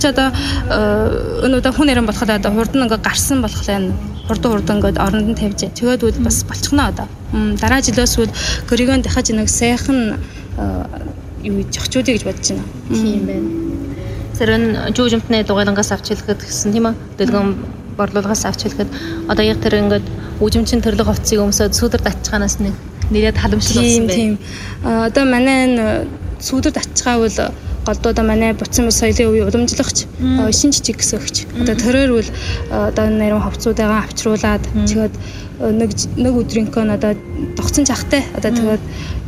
ч одоо өнөөдөр хүн нэрэн болоход одоо хурдан ингээ гарсан болохоор хурдан ингээд оронд нь тавьж тэгээд үл бас болчихно одоо. Дараа жилээс үл гөригөн дахиж нэг сайхан юу зохицуулъя гэж бодож байна. Тийм байна. Сэрэн жүүжимтний дугаарангаас авч хэлэхэд гэсэн тийм үү? Дэлгэн борлуулгаас авч хэлэхэд одоо яг тэр ингээд үжимчин төрлөх хувцсыг өмсөд сүудэр татчгаанаас нэг нэрээд халамжлал болсон байна. Тийм. Одоо манай сүудэр татчгаа бол голдоо манай буцсан соёлын үе уламжлагч шин жижиг өсөгч. Одоо төрөөр бол одоо нэрэн хувцсуудаа авчруулад тэгээд нэг өдрийнхөө одоо тогтсон чахтай одоо тэгээд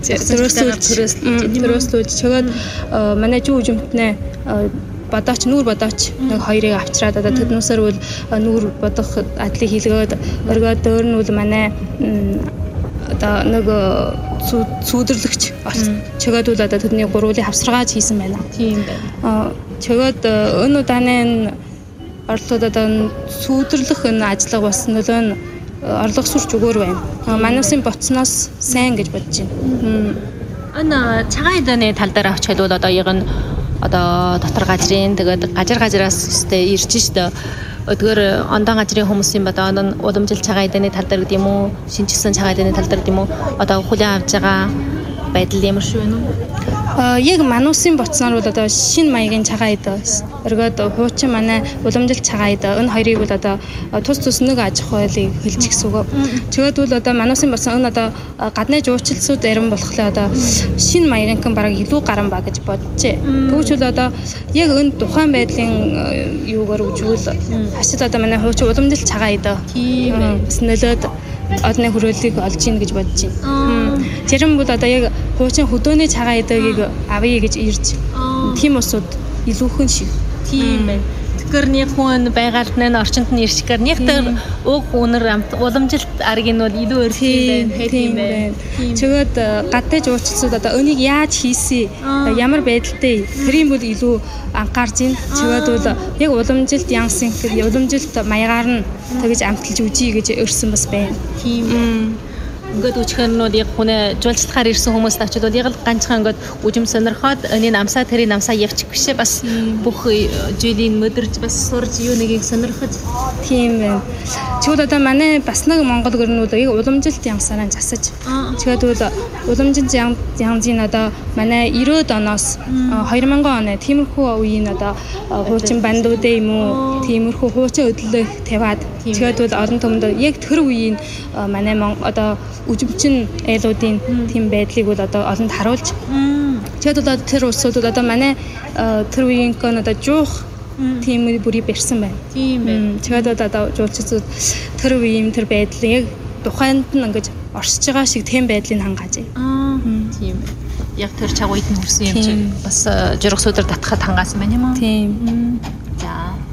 төрөөслүүлж тэгээд манай жүү үжимтнээ нүүр бодооч нэг хоёрыг авчраад одоо тэднүүсээр бол нүүр бодох адлыг хийлгээд өргөд дөр нь бол манай одоо нэг сүудэрлэгч чөгөөд бол одоо тэдний гурвуулын хавсаргааж хийсэн байна. Тийм байна. Чөгөөд өн удааны орлогод одоо сүудэрлэх ажлага бас нөлөө нь орлого сурч өгөр байна. Манайсын боцноос сайн гэж бодож байна. Ана цагаан эдэний тал дээр авч хэлбэл одоо яг нь одоо дотор газрын тэгээд газраас өстэй ирж штэ өдгөр ондон газрын хүмүүсийн одоо уламжлалт цагаан эдэний тал дээр гэдэг юм уу шинжсэн цагаан эдэний тал дээр гэдэг юм уу одоо хүлээн авч байгаа байдал ямар шүү вэ? Яг мануусын боцноор бол одоо шинэ маягийн цагаан эд өргөд хуучин манай уламжлалт цагаан эд энэ хоёрыг бол одоо тус нэг аж ахуйлыг хэлж гисүү. Чөгөөд бол одоо мануусын боцсон энэ одоо гадны жуулчлалсууд зарим болохоор одоо шинэ маягийн бараг илүү гарan ба гэж боджээ. Тэгвэл бол одоо яг энэ тухайн байдлын юугаар үжвэл хашид одоо манай хуучин уламжлалт цагаан эд бас нөлөөд одны хөрөөллийг олж ийн гэж бодож байна. Зарим бол одоо яг хуучин хөдөөний цагаан эдэгийг авъя гэж ирж тийм усуд илүүхэн шиг. Тийм байна. Тэгэхээр нэг хүн байгальд нь орчинд нь ирчихээр нэг тэр уг үнэр уламжлалт аргийн бол илүү өрхийн байна. Тийм байна. Чөгөөд гадны жуулчлалсууд одоо өнийг яаж хийсэн ямар байдалтай тэрийн бол илүү анхаарж ийн. Чөгөөд бол яг уламжлалт янсын гэхэд уламжлалт маягаар нь тэгж амталж үжий гэж өрсөн бас байна. Тийм. Ингээд үчгээр нь яг хүнээ жуулчлахаар ирсэн хүмүүст авчид бол яг л ганцхан ингээд үжим сонирхоод энэ намсаа тэрийн намсаа явчих бишээ бас бүх жилийн мөдөрж бас сурж юу нэгийг сонирхож тийм байна. Чүүд одоо манай бас нэг монгол гэрнүүд яг уламжлалт ямсараа засаж. Тэгээд бол уламжлалт янзын одоо манай 90-ад оноос 2000 оны тиймэрхүү үеийн одоо хуучин бандуудаа юм уу тиймэрхүү хуучин өдлөө тавиад тэгээд бол олон түмэнд яг тэр үеийн манай одоо үжимчин айлуудын тийм байдлыг бол одоо олонд харуулж. Тэгээд бол тэр улсууд одоо манай тэр үеийн кон одоо жуух тийм бүрий барьсан байна. Тийм байна. Тэгээд одоо жуулчдууд тэр үеийн тэр байдлыг яг тухайнд нь ингэж оршиж байгаа шиг тийм байдлыг хангааж. Тийм. Яг тэр чагууд нь хүрсэн юм чинь бас жиргсүүдээр татхад хангаасан байна юм уу? Тийм. За